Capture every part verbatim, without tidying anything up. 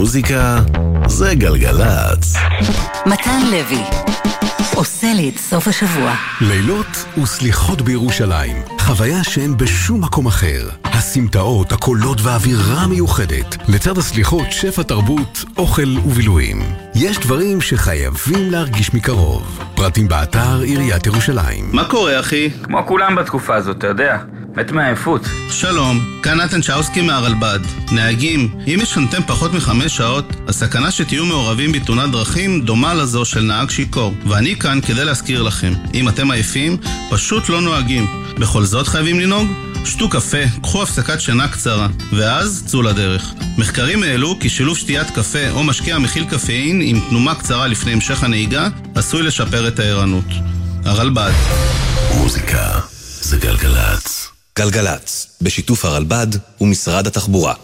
מוזיקה זה גלגלץ. מתן לוי עושה לי את סוף השבוע. לילות וסליחות בירושלים, חוויה שאין בשום מקום אחר. הסמטאות, הקולות והאווירה מיוחדת. לצד הסליחות, שפע תרבות, אוכל ובילויים. יש דברים שחייבים להרגיש מקרוב. פרטים באתר עיריית ירושלים. מה קורה, אחי? כמו כולם בתקופה הזאת, אתה יודע. מת מהעייפות. שלום, כאן נתן שאוסקי מהרלב"ד. נהגים, אם ישנתם פחות מחמש שעות, הסכנה שתהיו מעורבים בתאונת דרכים דומה לזו של נהג שיקור. ואני כאן כדי להזכיר לכם, אם אתם עייפים, פשוט לא נוהגים. בכל זאת חייבים לנהוג? שתו קפה, קחו הפסקת שינה קצרה, ואז צאו לדרך. מחקרים העלו כי שילוב שתיית קפה או משקה המכיל קפאין עם תנומה קצרה לפני המשך הנהיגה, עשוי לשפר את הערנות. הרלב"ד. מוזיקה זה גלגלץ. גלגלץ, בשיתוף הרלב"ד ומשרד התחבורה.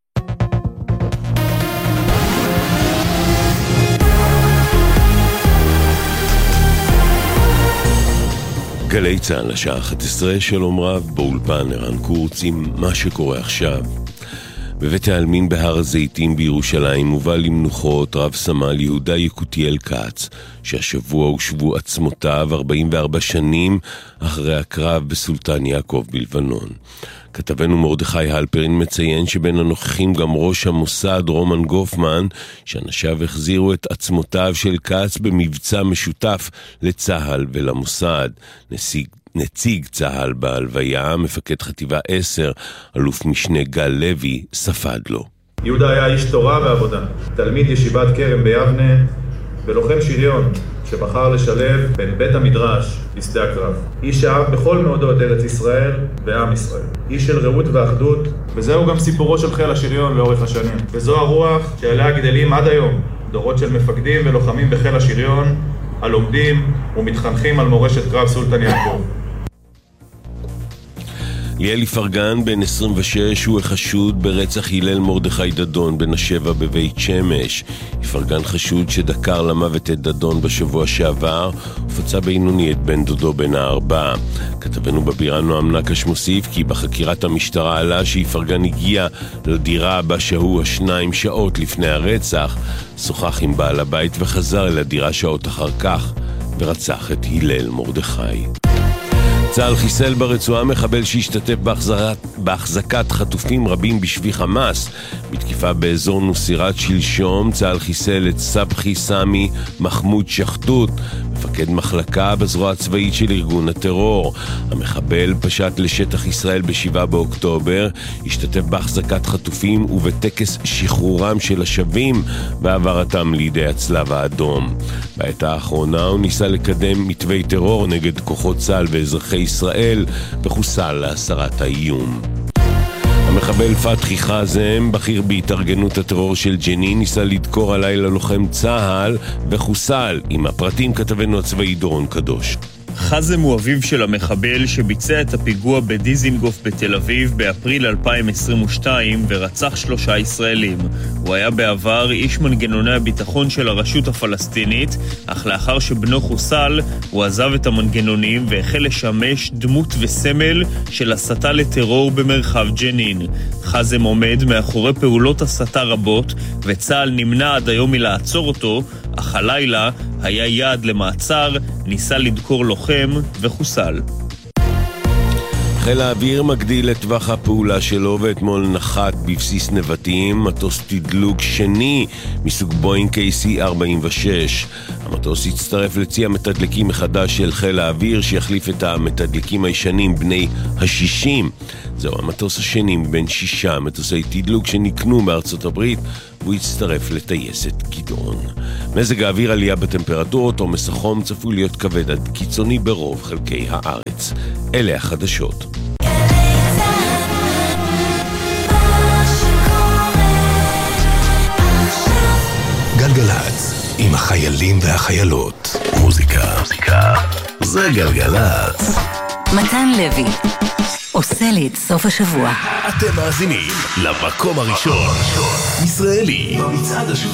גלי צהל השעה אחת עשרה, שלום רב, באולפן ערן קורץ עם מה שקורה עכשיו. בבית העלמין בהר הזיתים בירושלים מובא למנוחות רב סמל יהודה יקותיאל כץ, שהשבוע הושבו עצמותיו ארבעים וארבע שנים אחרי הקרב בסולטן יעקב בלבנון. כתבנו מרדכי הלפרין מציין שבין הנוכחים גם ראש המוסד רומן גופמן, שאנשיו החזירו את עצמותיו של כץ במבצע משותף לצהל ולמוסד. נציג נציג צהל בהלוויה, מפקד חטיבה עשר, אלוף משנה גל לוי, ספד לו. יהודה היה איש תורה ועבודה, תלמיד ישיבת כרם ביבנה, ולוחם שריון שבחר לשלב בין בית המדרש לשדה הקרב. איש שאהב בכל מאודו את ארץ ישראל ועם ישראל. איש של רעות ואחדות, וזהו גם סיפורו של חיל השריון לאורך השנים. וזו הרוח שעליה גדלים עד היום דורות של מפקדים ולוחמים בחיל השריון, הלומדים ומתחנכים על מורשת קרב סולטן יעקב. ליאל איפרגן בן עשרים ושש הוא החשוד ברצח הלל מרדכי דדון בן השבע בבית שמש. איפרגן חשוד שדקר למוות את דדון בשבוע שעבר ופצע בינוני את בן דודו בן הארבע. כתבנו בבירה נועם נקש מוסיף כי בחקירת המשטרה עלה שאיפרגן הגיע לדירה בה שהו השניים שעות לפני הרצח, שוחח עם בעל הבית וחזר אל הדירה שעות אחר כך ורצח את הלל מרדכי. צה"ל חיסל ברצועה מחבל שהשתתף בהחזרת, בהחזקת חטופים רבים בשבי חמאס. בתקיפה באזור נוסירת שלשום, צה"ל חיסל את סבחי סמי מחמוד שחטות, מפקד מחלקה בזרוע הצבאית של ארגון הטרור. המחבל פשט לשטח ישראל בשבעה באוקטובר, השתתף בהחזקת חטופים ובטקס שחרורם של השבים והעברתם לידי הצלב האדום. בעת האחרונה הוא ניסה לקדם מתווי טרור נגד כוחות צה"ל ואזרחי ישראל וחוסל להסרת האיום. המחבל פתחי חזם, בכיר בהתארגנות הטרור של ג'נין, ניסה לדקור הלילה לוחם צה"ל וחוסל. עם הפרטים כתבנו הצבאי דורון קדוש. חזם הוא אביו של המחבל שביצע את הפיגוע בדיזינגוף בתל אביב באפריל אלפיים עשרים ושתיים ורצח שלושה ישראלים. הוא היה בעבר איש מנגנוני הביטחון של הרשות הפלסטינית, אך לאחר שבנו חוסל הוא עזב את המנגנונים והחל לשמש דמות וסמל של הסתה לטרור במרחב ג'נין. חזם עומד מאחורי פעולות הסתה רבות וצה"ל נמנע עד היום מלעצור אותו, אך הלילה היה יעד למעצר, ניסה לדקור לוחם וחוסל. חיל האוויר מגדיל את טווח הפעולה שלו ואתמול נחת בבסיס נבטים מטוס תדלוק שני מסוג בואינג קיי סי ארבעים ושש. המטוס הצטרף לצי המתדלקים מחדש של חיל האוויר שיחליף את המתדלקים הישנים בני השישים. זהו המטוס השני מבין שישה מטוסי תדלוק שנקנו בארצות הברית, והוא הצטרף לטייסת גדעון. מזג האוויר עלייה בטמפרטורות, עומס החום צפוי להיות כבד עד קיצוני ברוב חלקי הארץ. אלה החדשות. גלגלץ, עם החיילים והחיילות. מוזיקה זה גלגלץ. מתן לוי עושה לי את סוף השבוע. אתם מאזינים למקום הראשון ישראלי במצעד השבוע.